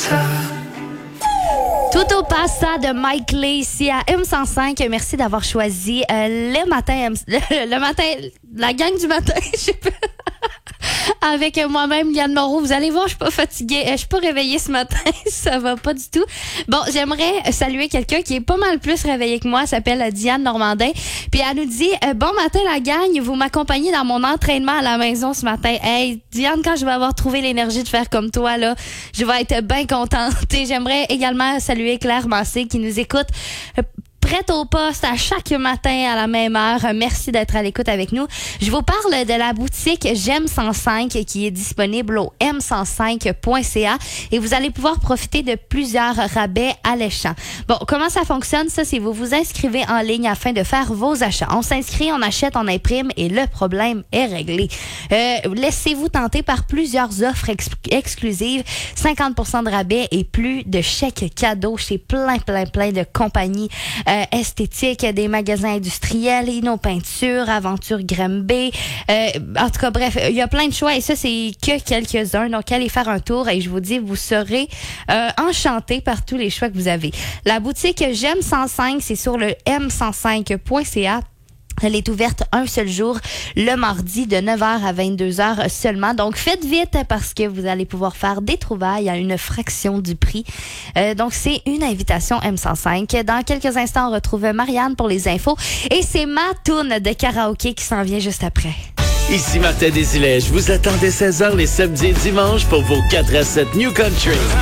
Tutto passa de Mike Lee ici à M105. Merci d'avoir choisi le matin, la gang du matin, je sais pas. Avec moi-même, Liane Moreau. Vous allez voir, je suis pas fatiguée. Je suis pas réveillée ce matin. Ça va pas du tout. Bon, j'aimerais saluer quelqu'un qui est pas mal plus réveillé que moi. Elle s'appelle Diane Normandin. Puis elle nous dit, bon matin la gang, vous m'accompagnez dans mon entraînement à la maison ce matin. Hey, Diane, quand je vais avoir trouvé l'énergie de faire comme toi, là, je vais être bien contente. Et j'aimerais également saluer Claire Massé qui nous écoute prête au poste à chaque matin à la même heure. Merci d'être à l'écoute avec nous. Je vous parle de la boutique J'aime 105 qui est disponible au m105.ca et vous allez pouvoir profiter de plusieurs rabais alléchants. Bon, comment ça fonctionne? Ça, c'est vous vous inscrivez en ligne afin de faire vos achats. On s'inscrit, on achète, on imprime et le problème est réglé. Laissez-vous tenter par plusieurs offres exclusives, 50% de rabais et plus de chèques cadeaux chez plein de compagnies esthétique, des magasins industriels, Inno Peinture, Aventure Grimby. En tout cas, bref, il y a plein de choix et ça, c'est que quelques-uns. Donc, allez faire un tour et je vous dis, vous serez enchantés par tous les choix que vous avez. La boutique J'aime 105, c'est sur le m105.ca. Elle est ouverte un seul jour, le mardi, de 9h à 22h seulement. Donc, faites vite parce que vous allez pouvoir faire des trouvailles à une fraction du prix. Donc, c'est une invitation M105. Dans quelques instants, on retrouve Marianne pour les infos. Et c'est ma toune de karaoké qui s'en vient juste après. Ici Martin Desilets, je vous attends dès 16h les samedis et dimanches pour vos 4 à 7 New Country.